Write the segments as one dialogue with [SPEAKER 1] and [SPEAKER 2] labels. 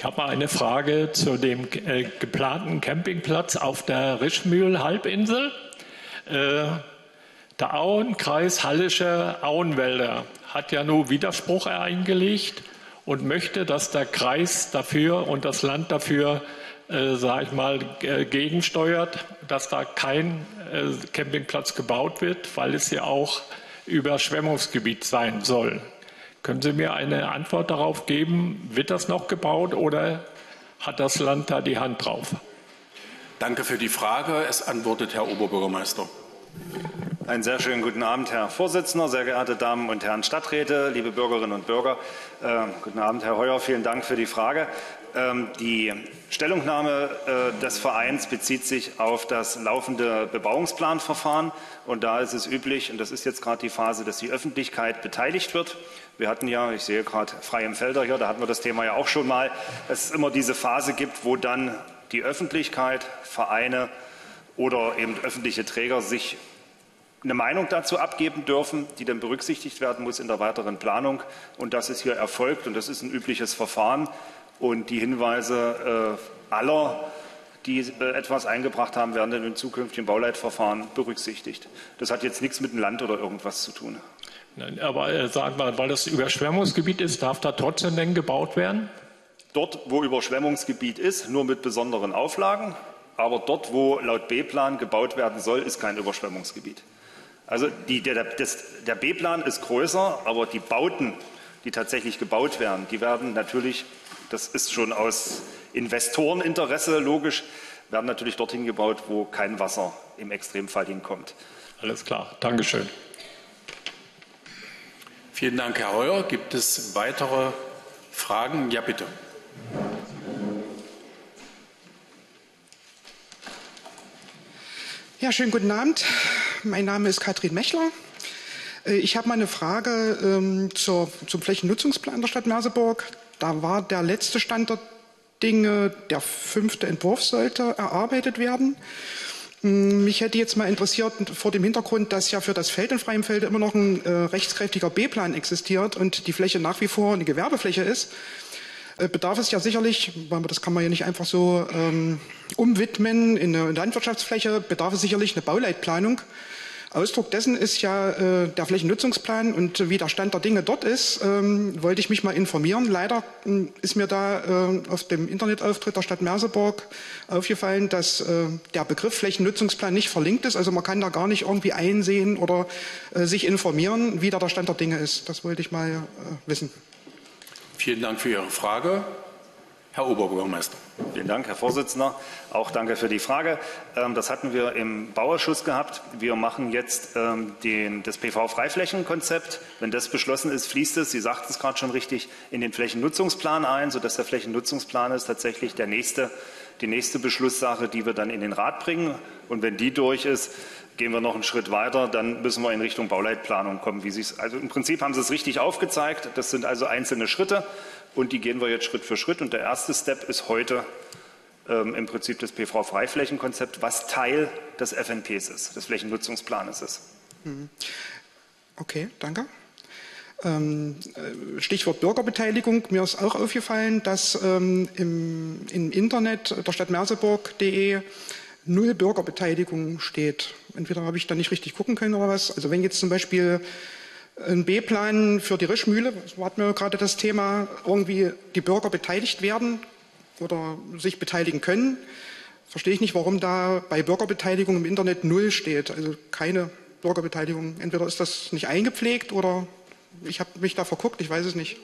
[SPEAKER 1] Ich habe eine Frage zu dem geplanten Campingplatz auf der Rischmühl-Halbinsel. Der Auenkreis Hallische Auenwälder hat ja nun Widerspruch eingelegt und möchte, dass der Kreis dafür und das Land dafür, sage ich mal, gegensteuert, dass da kein Campingplatz gebaut wird, weil es ja auch Überschwemmungsgebiet sein soll. Können Sie mir eine Antwort darauf geben, wird das noch gebaut oder hat das Land da die Hand drauf?
[SPEAKER 2] Danke für die Frage. Es antwortet Herr Oberbürgermeister.
[SPEAKER 3] Einen sehr schönen guten Abend, Herr Vorsitzender, sehr geehrte Damen und Herren Stadträte, liebe Bürgerinnen und Bürger. Guten Abend, Herr Heuer, vielen Dank für die Frage. Die Stellungnahme des Vereins bezieht sich auf das laufende Bebauungsplanverfahren. Und da ist es üblich, und das ist jetzt gerade die Phase, dass die Öffentlichkeit beteiligt wird. Wir hatten ja, ich sehe gerade frei im Felder hier, da hatten wir das Thema ja auch schon mal, dass es immer diese Phase gibt, wo dann die Öffentlichkeit, Vereine oder eben öffentliche Träger sich eine Meinung dazu abgeben dürfen, die dann berücksichtigt werden muss in der weiteren Planung. Und das ist hier erfolgt und das ist ein übliches Verfahren. Und die Hinweise aller, die etwas eingebracht haben, werden dann im zukünftigen Bauleitverfahren berücksichtigt. Das hat jetzt nichts mit dem Land oder irgendwas zu tun.
[SPEAKER 1] Nein, aber sagen wir, weil das Überschwemmungsgebiet ist, darf da trotzdem denn gebaut werden?
[SPEAKER 3] Dort, wo Überschwemmungsgebiet ist, nur mit besonderen Auflagen. Aber dort, wo laut B-Plan gebaut werden soll, ist kein Überschwemmungsgebiet. Also der B-Plan ist größer, aber die Bauten, die tatsächlich gebaut werden, die werden natürlich, das ist schon aus Investoreninteresse logisch, werden natürlich dorthin gebaut, wo kein Wasser im Extremfall hinkommt.
[SPEAKER 1] Alles klar, Dankeschön.
[SPEAKER 2] Vielen Dank, Herr Heuer. Gibt es weitere Fragen? Ja, bitte.
[SPEAKER 4] Ja, schönen guten Abend. Mein Name ist Katrin Mechler. Ich habe mal eine Frage zum Flächennutzungsplan der Stadt Merseburg. Da war der letzte Stand der Dinge, der 5. Entwurf sollte erarbeitet werden. Mich hätte jetzt mal interessiert, vor dem Hintergrund, dass ja für das Feld in Freienfelde immer noch ein rechtskräftiger B-Plan existiert und die Fläche nach wie vor eine Gewerbefläche ist, bedarf es ja sicherlich, weil das kann man ja nicht einfach so umwidmen in eine Landwirtschaftsfläche, bedarf es sicherlich eine Bauleitplanung. Ausdruck dessen ist ja der Flächennutzungsplan und wie der Stand der Dinge dort ist, wollte ich mich mal informieren. Leider ist mir da auf dem Internetauftritt der Stadt Merseburg aufgefallen, dass der Begriff Flächennutzungsplan nicht verlinkt ist. Also man kann da gar nicht irgendwie einsehen oder sich informieren, wie da der Stand der Dinge ist. Das wollte ich mal wissen.
[SPEAKER 2] Vielen Dank für Ihre Frage. Herr Oberbürgermeister.
[SPEAKER 3] Vielen Dank, Herr Vorsitzender. Auch danke für die Frage. Das hatten wir im Bauausschuss gehabt. Wir machen jetzt das PV-Freiflächenkonzept. Wenn das beschlossen ist, fließt es, Sie sagten es gerade schon richtig, in den Flächennutzungsplan ein, sodass der Flächennutzungsplan ist tatsächlich die nächste Beschlusssache, die wir dann in den Rat bringen. Und wenn die durch ist, gehen wir noch einen Schritt weiter, dann müssen wir in Richtung Bauleitplanung kommen. Also im Prinzip haben Sie es richtig aufgezeigt. Das sind also einzelne Schritte und die gehen wir jetzt Schritt für Schritt. Und der erste Step ist heute im Prinzip das PV-Freiflächenkonzept, was Teil des FNPs ist, des Flächennutzungsplanes ist.
[SPEAKER 4] Okay, danke. Stichwort Bürgerbeteiligung. Mir ist auch aufgefallen, dass im Internet der Stadt Merseburg.de 0 Bürgerbeteiligung steht. Entweder habe ich da nicht richtig gucken können oder was. Also wenn jetzt zum Beispiel ein B-Plan für die Rischmühle, das war mir gerade das Thema, irgendwie die Bürger beteiligt werden oder sich beteiligen können, verstehe ich nicht, warum da bei Bürgerbeteiligung im Internet 0 steht. Also keine Bürgerbeteiligung. Entweder ist das nicht eingepflegt oder ich habe mich da verguckt, ich weiß es nicht.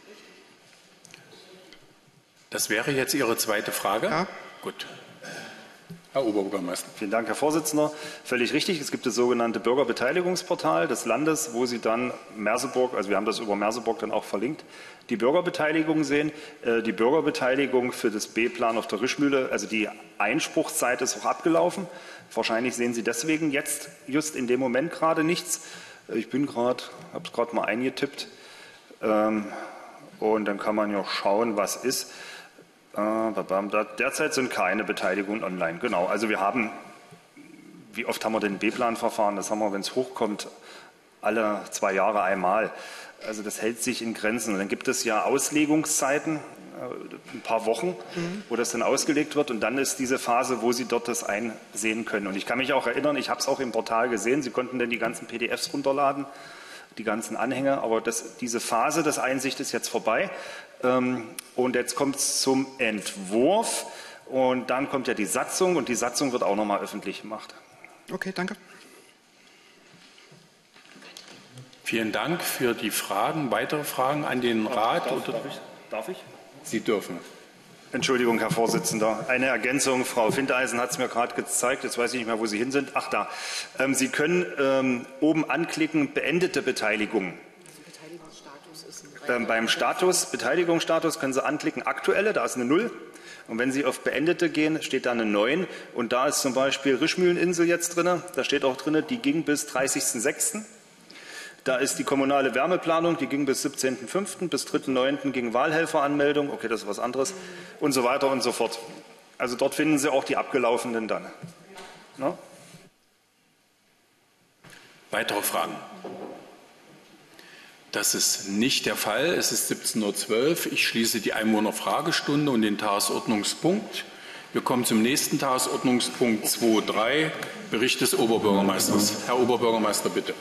[SPEAKER 2] Das wäre jetzt Ihre zweite Frage?
[SPEAKER 4] Ja.
[SPEAKER 2] Gut. Herr Oberbürgermeister.
[SPEAKER 3] Vielen Dank, Herr Vorsitzender. Völlig richtig. Es gibt das sogenannte Bürgerbeteiligungsportal des Landes, wo Sie dann Merseburg, also wir haben das über Merseburg dann auch verlinkt, die Bürgerbeteiligung sehen. Die Bürgerbeteiligung für das B-Plan auf der Rischmühle, also die Einspruchszeit ist auch abgelaufen. Wahrscheinlich sehen Sie deswegen jetzt just in dem Moment gerade nichts. Ich habe es gerade mal eingetippt und dann kann man ja schauen, was ist. Derzeit sind keine Beteiligungen online. Genau, also wir haben, wie oft haben wir denn B-Plan-Verfahren? Das haben wir, wenn es hochkommt, alle 2 Jahre einmal. Also das hält sich in Grenzen. Und dann gibt es ja Auslegungszeiten, ein paar Wochen, wo das dann ausgelegt wird. Und dann ist diese Phase, wo Sie dort das einsehen können. Und ich kann mich auch erinnern, ich habe es auch im Portal gesehen, Sie konnten dann die ganzen PDFs runterladen, die ganzen Anhänge. Aber diese Phase des Einsicht ist jetzt vorbei. Und jetzt kommt es zum Entwurf. Und dann kommt ja die Satzung. Und die Satzung wird auch nochmal öffentlich gemacht.
[SPEAKER 4] Okay, danke.
[SPEAKER 2] Vielen Dank für die Fragen. Weitere Fragen an den Rat?
[SPEAKER 3] Darf ich?
[SPEAKER 2] Sie dürfen.
[SPEAKER 3] Entschuldigung, Herr Vorsitzender. Eine Ergänzung. Frau Findeisen hat es mir gerade gezeigt. Jetzt weiß ich nicht mehr, wo Sie hin sind. Ach, da. Sie können oben anklicken, beendete Beteiligung. Beim Beteiligungsstatus können Sie anklicken, aktuelle, da ist eine 0. Und wenn Sie auf Beendete gehen, steht da eine 9. Und da ist zum Beispiel Rischmühleninsel jetzt drin. Da steht auch drin, die ging bis 30.06. Da ist die kommunale Wärmeplanung, die ging bis 17.05., bis 3.09. ging Wahlhelferanmeldung, okay, das ist was anderes, und so weiter und so fort. Also dort finden Sie auch die abgelaufenen dann. No?
[SPEAKER 2] Weitere Fragen? Das ist nicht der Fall. Es ist 17:12 Uhr. Ich schließe die Einwohnerfragestunde und den Tagesordnungspunkt. Wir kommen zum nächsten Tagesordnungspunkt 2.3, Bericht des Oberbürgermeisters. Herr Oberbürgermeister, bitte.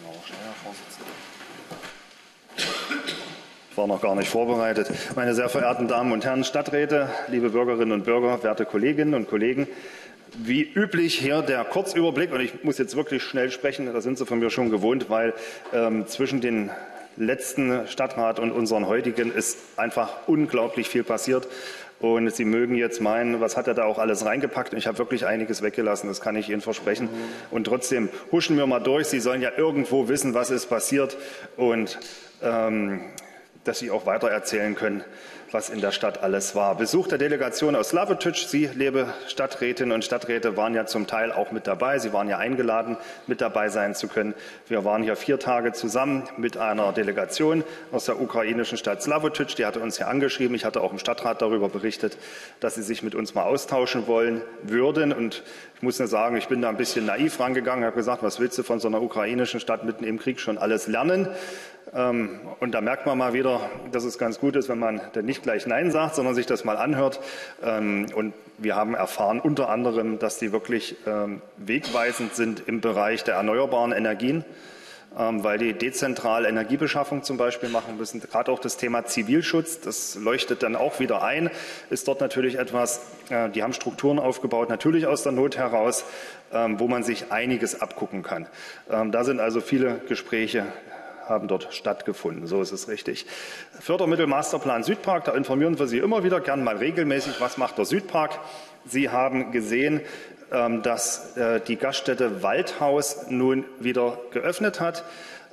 [SPEAKER 3] Ich war noch gar nicht vorbereitet. Meine sehr verehrten Damen und Herren Stadträte, liebe Bürgerinnen und Bürger, werte Kolleginnen und Kollegen, wie üblich hier der Kurzüberblick, und ich muss jetzt wirklich schnell sprechen, da sind Sie von mir schon gewohnt, weil zwischen den letzten Stadtrat und unseren heutigen ist einfach unglaublich viel passiert. Und Sie mögen jetzt meinen, was hat er da auch alles reingepackt? Und ich habe wirklich einiges weggelassen, das kann ich Ihnen versprechen. Und trotzdem huschen wir mal durch. Sie sollen ja irgendwo wissen, was ist passiert und dass Sie auch weiter erzählen können, was in der Stadt alles war. Besuch der Delegation aus Slavotic. Sie, liebe Stadträtinnen und Stadträte, waren ja zum Teil auch mit dabei. Sie waren ja eingeladen, mit dabei sein zu können. Wir waren hier 4 Tage zusammen mit einer Delegation aus der ukrainischen Stadt Slavotic. Die hatte uns ja angeschrieben. Ich hatte auch im Stadtrat darüber berichtet, dass sie sich mit uns mal austauschen wollen würden. Und ich muss nur sagen, ich bin da ein bisschen naiv rangegangen. Ich habe gesagt, was willst du von so einer ukrainischen Stadt mitten im Krieg schon alles lernen? Und da merkt man mal wieder, dass es ganz gut ist, wenn man dann nicht gleich Nein sagt, sondern sich das mal anhört. Und wir haben erfahren unter anderem, dass die wirklich wegweisend sind im Bereich der erneuerbaren Energien, weil die dezentral Energiebeschaffung zum Beispiel machen müssen. Gerade auch das Thema Zivilschutz, das leuchtet dann auch wieder ein, ist dort natürlich etwas, die haben Strukturen aufgebaut, natürlich aus der Not heraus, wo man sich einiges abgucken kann. Da sind also viele Gespräche haben dort stattgefunden. So ist es richtig. Fördermittel Masterplan Südpark, da informieren wir Sie immer wieder, gern mal regelmäßig, was macht der Südpark. Sie haben gesehen, dass die Gaststätte Waldhaus nun wieder geöffnet hat.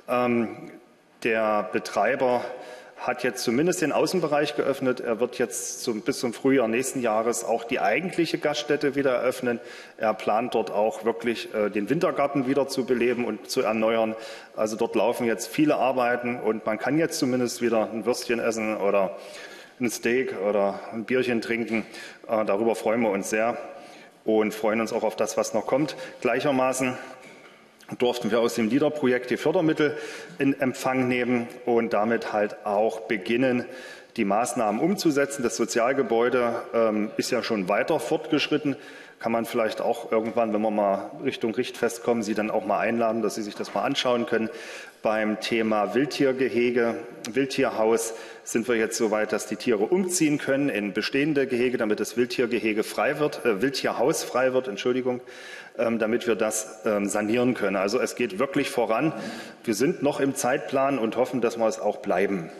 [SPEAKER 3] Der Betreiber hat jetzt zumindest den Außenbereich geöffnet. Er wird jetzt bis zum Frühjahr nächsten Jahres auch die eigentliche Gaststätte wieder eröffnen. Er plant dort auch wirklich den Wintergarten wieder zu beleben und zu erneuern. Also dort laufen jetzt viele Arbeiten und man kann jetzt zumindest wieder ein Würstchen essen oder ein Steak oder ein Bierchen trinken. Darüber freuen wir uns sehr und freuen uns auch auf das, was noch kommt. Gleichermaßen durften wir aus dem LEADER-Projekt die Fördermittel in Empfang nehmen und damit halt auch beginnen, die Maßnahmen umzusetzen. Das Sozialgebäude ist ja schon weiter fortgeschritten. Kann man vielleicht auch irgendwann, wenn wir mal Richtung Richtfest kommen, Sie dann auch mal einladen, dass Sie sich das mal anschauen können. Beim Thema Wildtiergehege, Wildtierhaus sind wir jetzt so weit, dass die Tiere umziehen können in bestehende Gehege, damit das Wildtiergehege frei wird, Wildtierhaus frei wird, Entschuldigung, damit wir das sanieren können. Also es geht wirklich voran. Wir sind noch im Zeitplan und hoffen, dass wir es auch bleiben.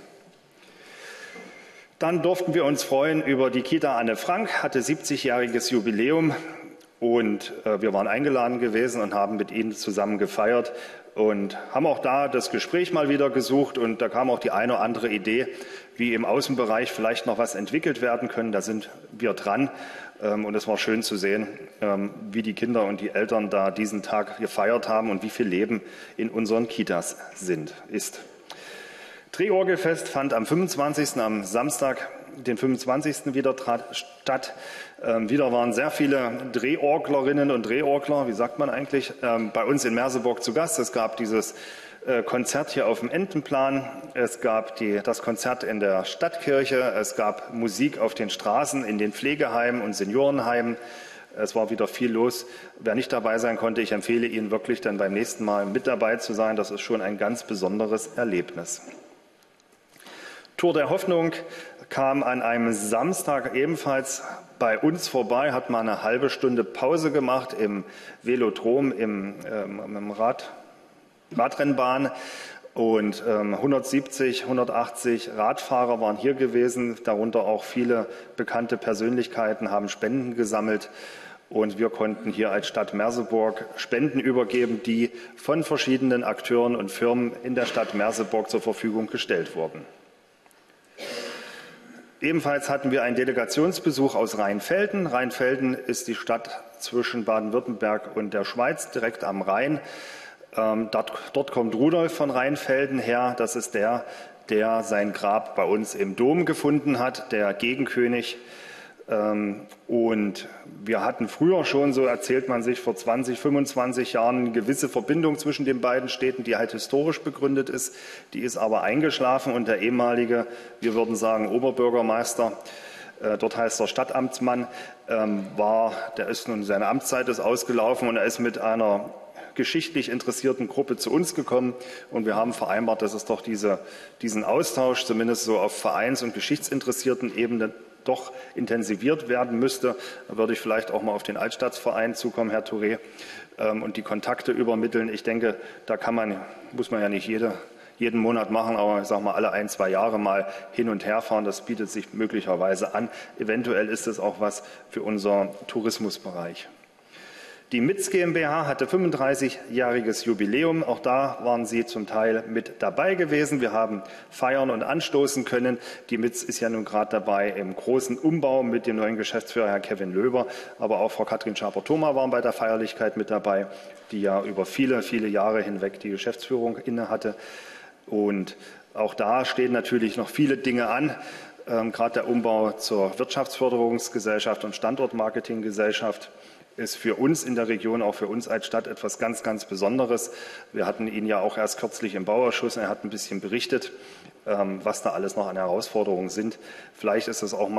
[SPEAKER 3] Dann durften wir uns freuen über die Kita Anne Frank, hatte 70-jähriges Jubiläum und wir waren eingeladen gewesen und haben mit ihnen zusammen gefeiert und haben auch da das Gespräch mal wieder gesucht und da kam auch die eine oder andere Idee, wie im Außenbereich vielleicht noch was entwickelt werden können. Da sind wir dran und es war schön zu sehen, wie die Kinder und die Eltern da diesen Tag gefeiert haben und wie viel Leben in unseren Kitas ist. Drehorgelfest fand am 25. am Samstag, den 25. wieder statt. Wieder waren sehr viele Drehorglerinnen und Drehorgler, wie sagt man eigentlich, bei uns in Merseburg zu Gast. Es gab dieses Konzert hier auf dem Entenplan, es gab das Konzert in der Stadtkirche, es gab Musik auf den Straßen, in den Pflegeheimen und Seniorenheimen. Es war wieder viel los. Wer nicht dabei sein konnte, ich empfehle Ihnen wirklich dann beim nächsten Mal mit dabei zu sein. Das ist schon ein ganz besonderes Erlebnis. Tour der Hoffnung kam an einem Samstag ebenfalls bei uns vorbei, hat mal eine halbe Stunde Pause gemacht im Velodrom, im Radrennbahn. Und 170, 180 Radfahrer waren hier gewesen, darunter auch viele bekannte Persönlichkeiten, haben Spenden gesammelt. Und wir konnten hier als Stadt Merseburg Spenden übergeben, die von verschiedenen Akteuren und Firmen in der Stadt Merseburg zur Verfügung gestellt wurden. Ebenfalls hatten wir einen Delegationsbesuch aus Rheinfelden. Rheinfelden ist die Stadt zwischen Baden-Württemberg und der Schweiz, direkt am Rhein. Dort kommt Rudolf von Rheinfelden her. Das ist der sein Grab bei uns im Dom gefunden hat, der Gegenkönig. Und wir hatten früher schon, so erzählt man sich, vor 20, 25 Jahren eine gewisse Verbindung zwischen den beiden Städten, die halt historisch begründet ist. Die ist aber eingeschlafen und der ehemalige, wir würden sagen, Oberbürgermeister, dort heißt er Stadtamtmann, seine Amtszeit ist ausgelaufen und er ist mit einer geschichtlich interessierten Gruppe zu uns gekommen und wir haben vereinbart, dass es doch diesen Austausch zumindest so auf Vereins- und geschichtsinteressierten Ebene doch intensiviert werden müsste. Da würde ich vielleicht auch mal auf den Altstadtverein zukommen, Herr Touré, und die Kontakte übermitteln. Ich denke, da muss man ja nicht jeden Monat machen, aber ich sage mal alle 1, 2 Jahre mal hin und her fahren. Das bietet sich möglicherweise an. Eventuell ist es auch was für unseren Tourismusbereich. Die MITZ GmbH hatte 35-jähriges Jubiläum. Auch da waren Sie zum Teil mit dabei gewesen. Wir haben feiern und anstoßen können. Die MITZ ist ja nun gerade dabei im großen Umbau mit dem neuen Geschäftsführer, Herrn Kevin Löber. Aber auch Frau Katrin Schaper-Thoma waren bei der Feierlichkeit mit dabei, die ja über viele, viele Jahre hinweg die Geschäftsführung innehatte. Und auch da stehen natürlich noch viele Dinge an. Gerade der Umbau zur Wirtschaftsförderungsgesellschaft und Standortmarketinggesellschaft ist für uns in der Region, auch für uns als Stadt, etwas ganz, ganz Besonderes. Wir hatten ihn ja auch erst kürzlich im Bauausschuss. Er hat ein bisschen berichtet, was da alles noch an Herausforderungen sind. Vielleicht ist es auch mal